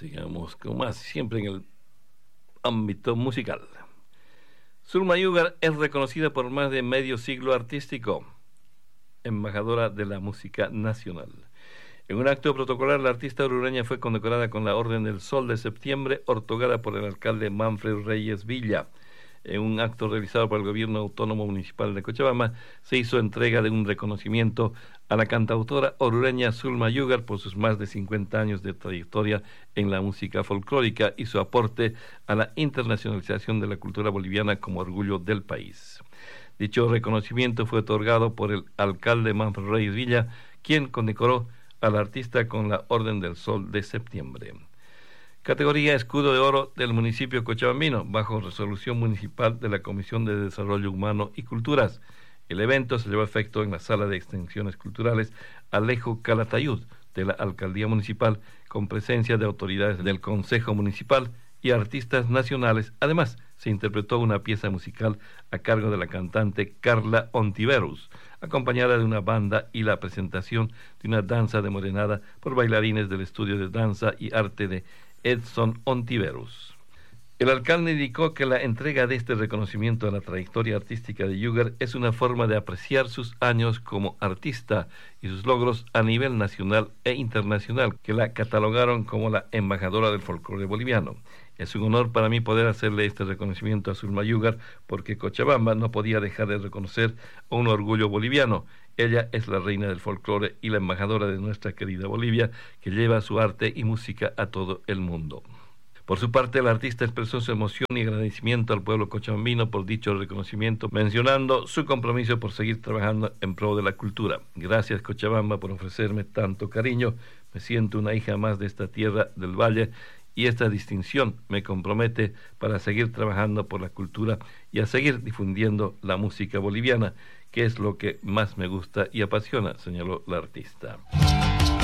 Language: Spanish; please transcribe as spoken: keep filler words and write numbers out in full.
Sigamos con más, siempre en el ámbito musical. Zulma Yugar es reconocida por más de medio siglo artístico, embajadora de la música nacional. En un acto protocolar, la artista orureña fue condecorada con la Orden del Sol de Septiembre, otorgada por el alcalde Manfred Reyes Villa. En un acto realizado por el Gobierno Autónomo Municipal de Cochabamba, se hizo entrega de un reconocimiento a la cantautora orureña Zulma Yugar por sus más de cincuenta años de trayectoria en la música folclórica y su aporte a la internacionalización de la cultura boliviana como orgullo del país. Dicho reconocimiento fue otorgado por el alcalde Manfred Reyes Villa, quien condecoró al artista con la Orden del Sol de Septiembre. Categoría Escudo de Oro del municipio cochabambino, bajo resolución municipal de la Comisión de Desarrollo Humano y Culturas. El evento se llevó a efecto en la Sala de Extensiones Culturales Alejo Calatayud de la Alcaldía Municipal, con presencia de autoridades del Consejo Municipal y artistas nacionales. Además, se interpretó una pieza musical a cargo de la cantante Carla Ontiveros, acompañada de una banda, y la presentación de una danza de morenada por bailarines del Estudio de Danza y Arte de Edson Ontiveros. El alcalde indicó que la entrega de este reconocimiento a la trayectoria artística de Yugar es una forma de apreciar sus años como artista y sus logros a nivel nacional e internacional, que la catalogaron como la embajadora del folclore boliviano. Es un honor para mí poder hacerle este reconocimiento a Zulma Yugar, porque Cochabamba no podía dejar de reconocer a un orgullo boliviano. Ella es la reina del folclore y la embajadora de nuestra querida Bolivia, que lleva su arte y música a todo el mundo. Por su parte, el artista expresó su emoción y agradecimiento al pueblo cochabambino por dicho reconocimiento, mencionando su compromiso por seguir trabajando en pro de la cultura. Gracias, Cochabamba, por ofrecerme tanto cariño. Me siento una hija más de esta tierra del valle, y esta distinción me compromete para seguir trabajando por la cultura y a seguir difundiendo la música boliviana, que es lo que más me gusta y apasiona, señaló la artista.